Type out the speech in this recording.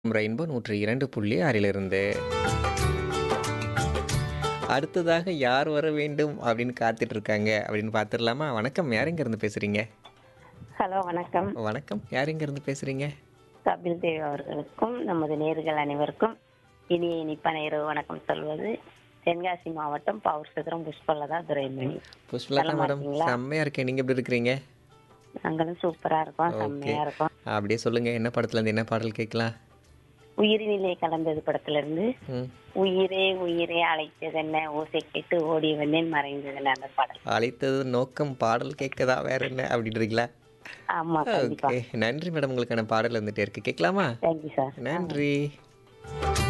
Rainbow 102.6 அடுத்ததாக யார் வர வேண்டும் அப்படின்னு காத்துட்டு இருக்காங்க அப்படின்னு பார்த்துடலாமா? வணக்கம், யார் எங்க இருந்து பேசுறீங்க? ஹலோ வணக்கம். வணக்கம், யார் எங்க இருந்து பேசுறீங்க? கபில் தேவ் அவர்களுக்கும் நமது நேர்கள் அனைவருக்கும் இனிய இனிப்பான இரவு வணக்கம் சொல்வது தென்காசி மாவட்டம் பவுர் சதுரம் புஷ்பலதா துரைமணி. புஷ்பலதா நலமா மேடம், இருக்கீங்களா? செம்மையா இருக்கேன். நீங்க எப்படி இருக்கிறீங்க? நாங்களும் சூப்பரா இருக்கோம், ஓகே, செம்மையா இருக்கோம். அப்படியே சொல்லுங்க, என்ன படத்துல இருந்து என்ன பாடல் கேட்கலாம்? உயிரினிலே கலந்தது படத்துல இருந்து ம், உயிரே உயிரே அழைத்ததென்ன ஓசை கேட்டு ஓடி வந்தேன் மறைந்ததுன்னு அந்த பாடல். அழைத்தது நோக்கம் பாடல் கேட்கதா வேற என்ன அப்படின்றீங்களா? ஆமா, கண்டிப்பா. ஓகே, நன்றி மேடம். உங்களுக்கான பாடல் வந்துட்டே இருக்கு, கேட்கலாமா? Thank you sir. நன்றி.